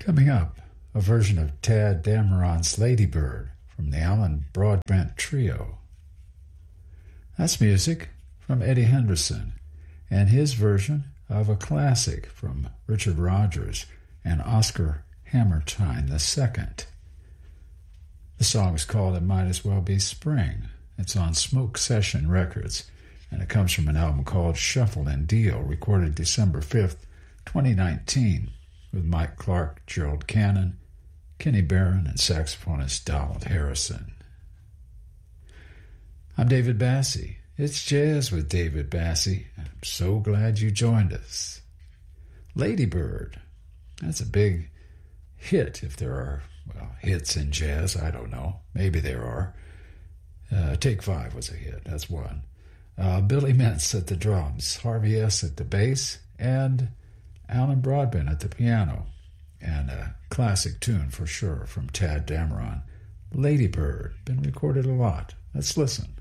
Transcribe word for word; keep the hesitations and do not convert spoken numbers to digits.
Coming up, a version of Tadd Dameron's Lady Bird from the Alan Broadbent Trio. That's music from Eddie Henderson and his version of a classic from Richard Rodgers and Oscar Hammerstein the Second. The song is called It Might As Well Be Spring. It's on Smoke Session Records, and it comes from an album called Shuffle and Deal, recorded December fifth, twenty nineteen, with Mike Clark, Gerald Cannon, Kenny Barron, and saxophonist Donald Harrison. I'm David Bassie. It's Jazz with David Bassie. I'm so glad you joined us. Lady Bird. That's a big hit, if there are, well, hits in jazz. I don't know. Maybe there are. Uh, Take Five was a hit. That's one. Uh, Billy Mintz at the drums, Harvey S. at the bass, and Alan Broadbent at the piano. And a classic tune for sure from Tadd Dameron. Lady Bird. Been recorded a lot. Let's listen.